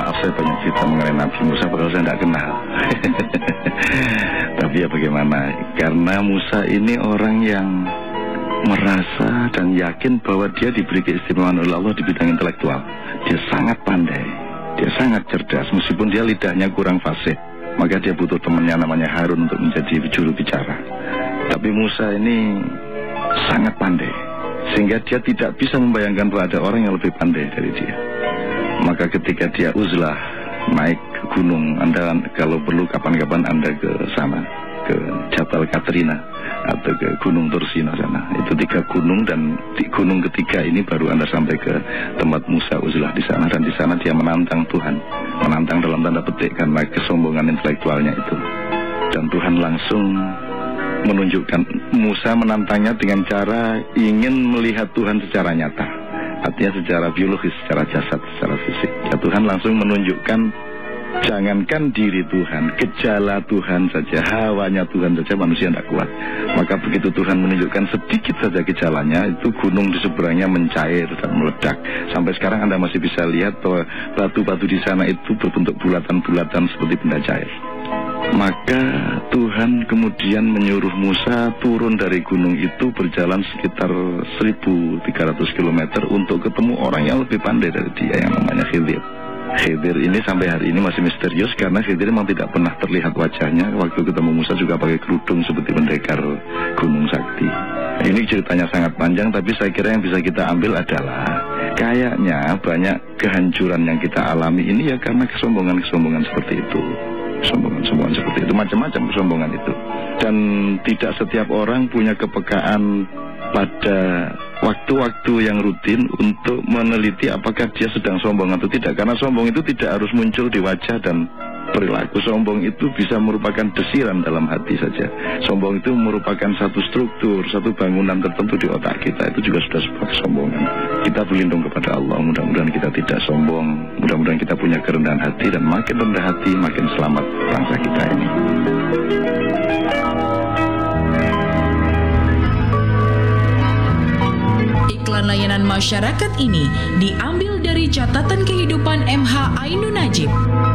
maaf saya banyak cerita mengenai Nabi Musa padahal saya tidak kenal. Tapi ya bagaimana, karena Musa ini orang yang merasa dan yakin bahwa dia diberi keistimewaan oleh Allah di bidang intelektual. Dia sangat pandai, dia sangat cerdas, meskipun dia lidahnya kurang fasih. Maka dia butuh temannya namanya Harun untuk menjadi juru bicara. Tapi Musa ini sangat pandai, sehingga dia tidak bisa membayangkan bahwa ada orang yang lebih pandai dari dia. Maka ketika dia uzlah naik ke gunung, Anda kalau perlu kapan-kapan Anda ke sana, ke Jabal Katrina atau ke Gunung Tursina sana. Itu 3 gunung, dan di gunung ketiga ini baru Anda sampai ke tempat Musa uzlah di sana. Dan di sana dia menantang Tuhan, menantang dalam tanda petik karena kesombongan intelektualnya itu. Dan Tuhan langsung menunjukkan, Musa menantangnya dengan cara ingin melihat Tuhan secara nyata, artinya secara biologis, secara jasad, secara fisik. Ya, Tuhan langsung menunjukkan, jangankan diri Tuhan, gejala Tuhan saja, hawanya Tuhan saja manusia tidak kuat. Maka begitu Tuhan menunjukkan sedikit saja gejalanya, itu gunung di seberangnya mencair dan meledak. Sampai sekarang Anda masih bisa lihat bahwa batu-batu di sana itu berbentuk bulatan-bulatan seperti benda cair. Maka Tuhan kemudian menyuruh Musa turun dari gunung itu, berjalan sekitar 1.300 km untuk ketemu orang yang lebih pandai dari dia, yang namanya Khidir. Khidir ini sampai hari ini masih misterius, karena Khidir memang tidak pernah terlihat wajahnya. Waktu ketemu Musa juga pakai kerudung seperti pendekar Gunung Sakti. Ini ceritanya sangat panjang, tapi saya kira yang bisa kita ambil adalah kayaknya banyak kehancuran yang kita alami ini ya karena kesombongan-kesombongan seperti itu. Kesombongan seperti itu, macam-macam kesombongan itu. Dan tidak setiap orang punya kepekaan pada waktu-waktu yang rutin untuk meneliti apakah dia sedang sombong atau tidak. Karena sombong itu tidak harus muncul di wajah dan perilaku. Sombong itu bisa merupakan desiran dalam hati saja. Sombong itu merupakan satu struktur, satu bangunan tertentu di otak kita. Itu juga sudah sebuah kesombongan. Kita berlindung kepada Allah, mudah-mudahan kita tidak sombong, mudah-mudahan kita punya kerendahan hati, dan makin rendah hati makin selamat bangsa kita ini. Iklan layanan masyarakat ini diambil dari catatan kehidupan MH Ainun Najib.